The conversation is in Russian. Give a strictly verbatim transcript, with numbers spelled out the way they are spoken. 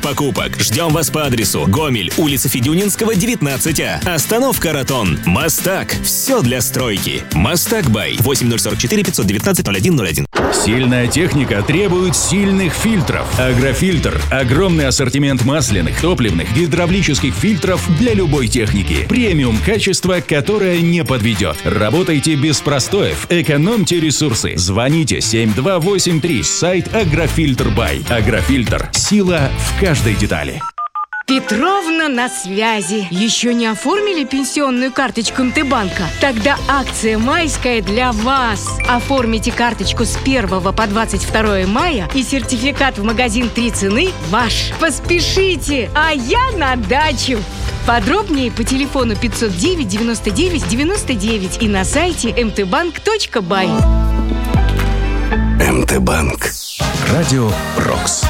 покупок. Ждем вас по адресу Гомель, улица Федюнинского, девятнадцать А. Остановка Ротон. Мастак. Все для стройки. Мастак Бай. восемь ноль сорок четыре пятьсот девятнадцать ноль один ноль один. Сильная техника требует сильных фильтров. Агрофильтр. Огромный ассортимент масляных, топливных, гидравлических фильтров для любой техники. Премиум качество, которое не подведет. Работайте без простоев. Экономьте ресурсы. Звоните семь два восемь три. Сайт Агрофильтр Бай. Агрофильтр. Сила в каждой детали. Петровна на связи. Еще не оформили пенсионную карточку МТБанка? Тогда акция майская для вас. Оформите карточку с первого по двадцать второе мая, и сертификат в магазин «Три цены» ваш. Поспешите, а я на дачу. Подробнее по телефону пятьсот девять девяносто девять девяносто девять и на сайте эм тэ банк точка бай. МТБанк. Радио Рокс.